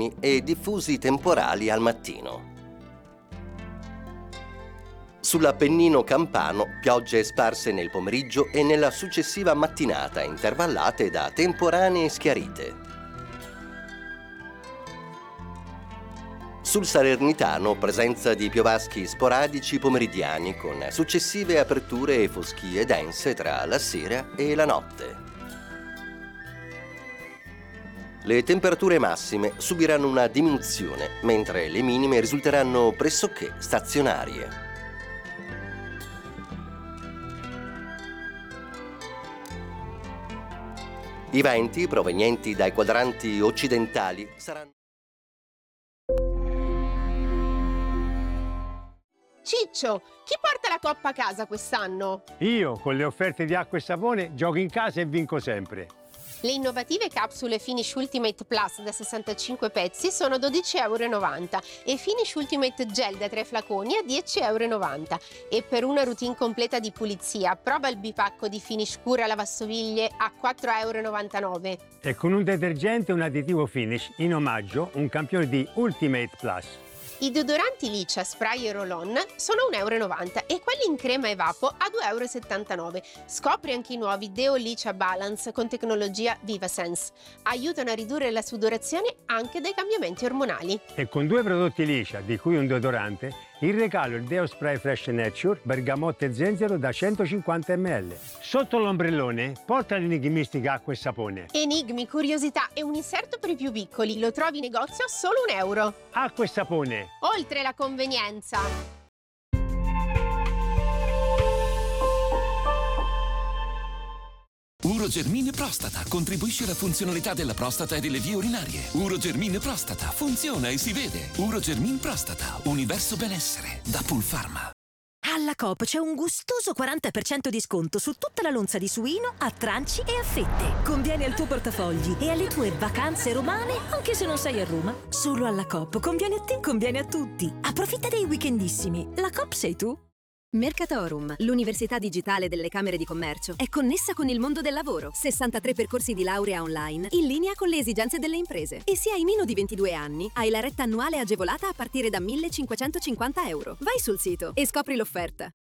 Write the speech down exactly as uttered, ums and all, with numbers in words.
notturni e diffusi temporali al mattino. Sull'Appennino campano piogge sparse nel pomeriggio e nella successiva mattinata, intervallate da temporanee schiarite. Sul Salernitano presenza di piovaschi sporadici pomeridiani con successive aperture e foschie dense tra la sera e la notte. Le temperature massime subiranno una diminuzione, mentre le minime risulteranno pressoché stazionarie. I venti provenienti dai quadranti occidentali saranno... Ciccio, chi porta la coppa a casa quest'anno? Io, con le offerte di acqua e sapone, gioco in casa e vinco sempre. Le innovative capsule Finish Ultimate Plus da sessantacinque pezzi sono dodici virgola novanta euro e Finish Ultimate Gel da tre flaconi a dieci virgola novanta euro. E per una routine completa di pulizia, prova il bipacco di Finish Cura lavastoviglie a quattro virgola novantanove euro. E con un detergente e un additivo Finish, in omaggio, un campione di Ultimate Plus. I deodoranti Licia Spray e Roll-On sono un virgola novanta euro e quelli in crema e vapo a due virgola settantanove euro. Scopri anche i nuovi Deo Licia Balance con tecnologia VivaSense. Aiutano a ridurre la sudorazione anche dai cambiamenti ormonali. E con due prodotti Licia, di cui un deodorante, in regalo il Deo Spray Fresh Nature Bergamotto e Zenzero da centocinquanta millilitri. Sotto l'ombrellone porta l'enigmistica acqua e sapone. Enigmi, curiosità e un inserto per i più piccoli. Lo trovi in negozio a solo un euro. Acqua e sapone. Oltre la convenienza. Urogermine Prostata contribuisce alla funzionalità della prostata e delle vie urinarie. Urogermine Prostata funziona e si vede. Urogermine Prostata, universo benessere, da Pulpharma. Alla Coop c'è un gustoso quaranta per cento di sconto su tutta la lonza di suino a tranci e a fette. Conviene al tuo portafogli e alle tue vacanze romane, anche se non sei a Roma. Solo alla Coop conviene a te, conviene a tutti. Approfitta dei weekendissimi. La Coop sei tu. Mercatorum, l'università digitale delle Camere di Commercio, è connessa con il mondo del lavoro. sessantatré percorsi di laurea online in linea con le esigenze delle imprese. E se hai meno di ventidue anni, hai la retta annuale agevolata a partire da millecinquecentocinquanta euro. Vai sul sito e scopri l'offerta.